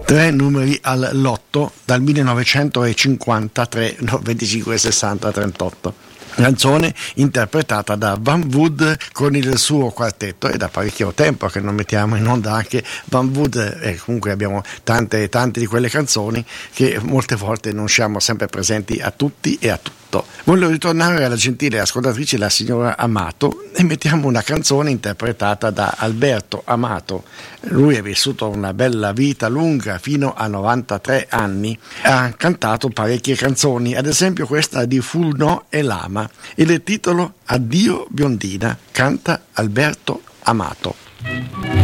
3 numeri al lotto dal 1953, 25, 60, 38. Canzone interpretata da Van Wood con il suo quartetto. È da parecchio tempo che non mettiamo in onda anche Van Wood, e comunque abbiamo tante di quelle canzoni che molte volte non siamo sempre presenti a tutti e a tutto. Voglio ritornare alla gentile ascoltatrice, la signora Amato, e mettiamo una canzone interpretata da Alberto Amato. Lui ha vissuto una bella vita lunga fino a 93 anni, ha cantato parecchie canzoni, ad esempio questa di Fulno e Lama. Il titolo Addio biondina, canta Alberto Amato.